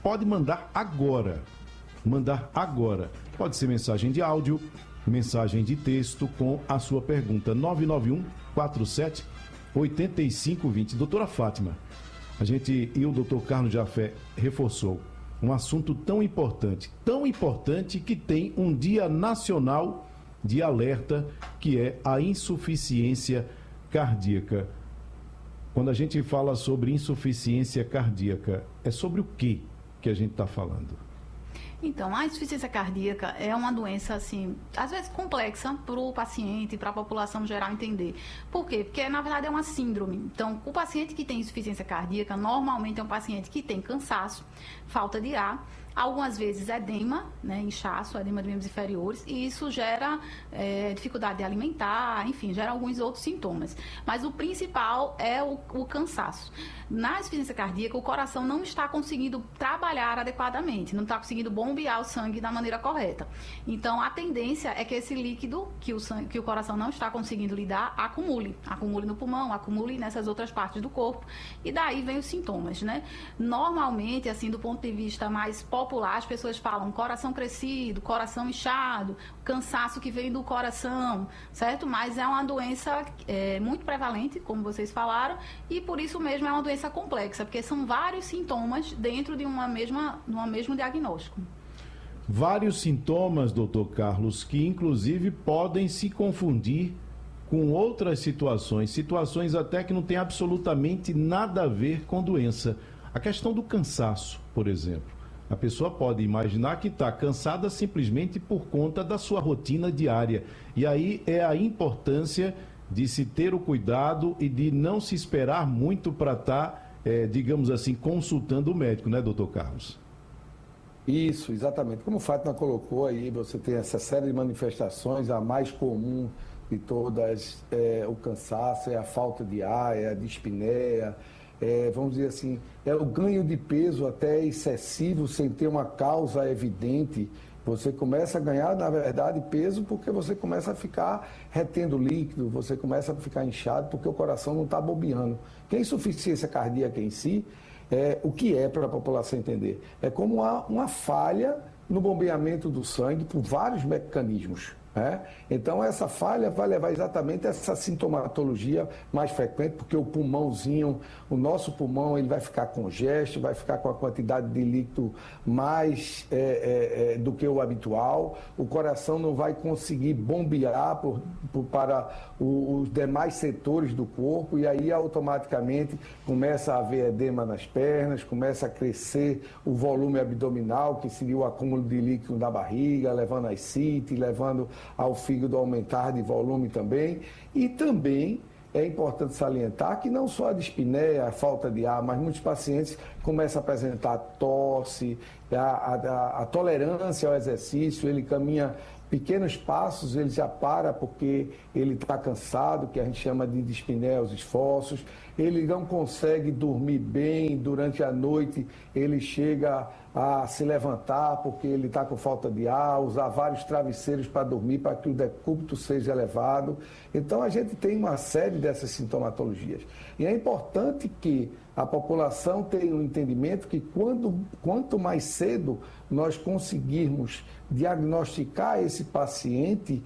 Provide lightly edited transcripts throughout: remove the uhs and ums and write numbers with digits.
pode mandar agora. Mandar agora. Pode ser mensagem de áudio, mensagem de texto com a sua pergunta. 991 47 8520. Doutora Fátima, a gente e o doutor Carlos Jafé reforçou um assunto tão importante que tem um dia nacional de alerta, que é a insuficiência cardíaca. Quando a gente fala sobre insuficiência cardíaca, é sobre o que a gente está falando? Então, a insuficiência cardíaca é uma doença, assim, às vezes complexa para o paciente e para a população geral entender. Por quê? Porque, na verdade, é uma síndrome. Então, o paciente que tem insuficiência cardíaca, normalmente é um paciente que tem cansaço, falta de ar, algumas vezes edema, né, inchaço, edema de membros inferiores, e isso gera dificuldade de alimentar, enfim, gera alguns outros sintomas. Mas o principal é o cansaço. Na insuficiência cardíaca, o coração não está conseguindo trabalhar adequadamente, não está conseguindo bombear o sangue da maneira correta. Então, a tendência é que esse líquido que o coração não está conseguindo lidar, acumule no pulmão, acumule nessas outras partes do corpo, e daí vem os sintomas, né? Normalmente, assim, do ponto de vista mais popular, as pessoas falam coração crescido, coração inchado, cansaço que vem do coração, certo? Mas é uma doença muito prevalente, como vocês falaram, e por isso mesmo é uma doença complexa, porque são vários sintomas dentro de um mesmo diagnóstico. Vários sintomas, doutor Carlos, que inclusive podem se confundir com outras situações até que não tem absolutamente nada a ver com doença. A questão do cansaço, por exemplo. A pessoa pode imaginar que está cansada simplesmente por conta da sua rotina diária. E aí é a importância de se ter o cuidado e de não se esperar muito para estar, digamos assim, consultando o médico, né, doutor Carlos? Isso, exatamente. Como o Fátima colocou aí, você tem essa série de manifestações, a mais comum de todas é o cansaço, é a falta de ar, é a dispneia, vamos dizer assim, é o ganho de peso até excessivo, sem ter uma causa evidente. Você começa a ganhar, na verdade, peso porque você começa a ficar retendo líquido, você começa a ficar inchado porque o coração não está bombeando. Que a insuficiência cardíaca em si, o que é para a população entender? É como uma falha no bombeamento do sangue por vários mecanismos. Então essa falha vai levar exatamente a essa sintomatologia mais frequente, porque o pulmãozinho, o nosso pulmão, ele vai ficar congesto, vai ficar com a quantidade de líquido mais do que o habitual, o coração não vai conseguir bombear para os demais setores do corpo, e aí automaticamente começa a haver edema nas pernas, começa a crescer o volume abdominal, que seria o acúmulo de líquido na barriga, levando a ascite, levando ao fígado aumentar de volume também. E também é importante salientar que não só a dispneia, a falta de ar, mas muitos pacientes começam a apresentar tosse, a tolerância ao exercício, ele caminha pequenos passos, ele já para porque ele está cansado, que a gente chama de dispneia aos esforços, ele não consegue dormir bem durante a noite, ele chega a se levantar porque ele está com falta de ar, usar vários travesseiros para dormir, para que o decúbito seja elevado. Então a gente tem uma série dessas sintomatologias. E é importante que a população tenha um entendimento que quanto mais cedo nós conseguirmos diagnosticar esse paciente,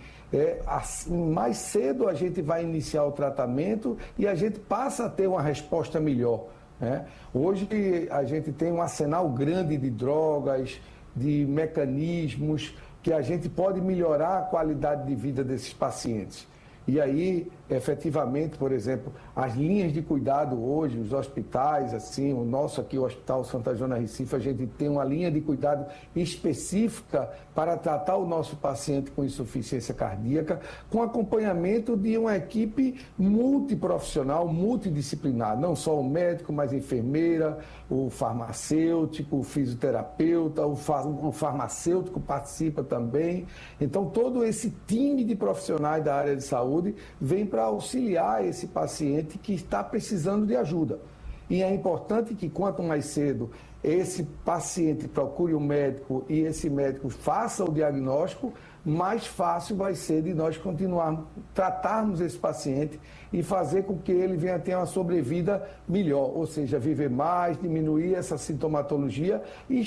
mais cedo a gente vai iniciar o tratamento e a gente passa a ter uma resposta melhor. Hoje a gente tem um arsenal grande de drogas, de mecanismos que a gente pode melhorar a qualidade de vida desses pacientes. E aí, efetivamente, por exemplo, as linhas de cuidado hoje, os hospitais, assim, o nosso aqui, o Hospital Santa Joana Recife, a gente tem uma linha de cuidado específica para tratar o nosso paciente com insuficiência cardíaca, com acompanhamento de uma equipe multiprofissional, multidisciplinar, não só o médico, mas a enfermeira, o farmacêutico, o fisioterapeuta, o farmacêutico participa também. Então, todo esse time de profissionais da área de saúde vem para auxiliar esse paciente que está precisando de ajuda. E é importante que quanto mais cedo esse paciente procure um médico e esse médico faça o diagnóstico, mais fácil vai ser de nós continuarmos, tratarmos esse paciente e fazer com que ele venha ter uma sobrevida melhor, ou seja, viver mais, diminuir essa sintomatologia e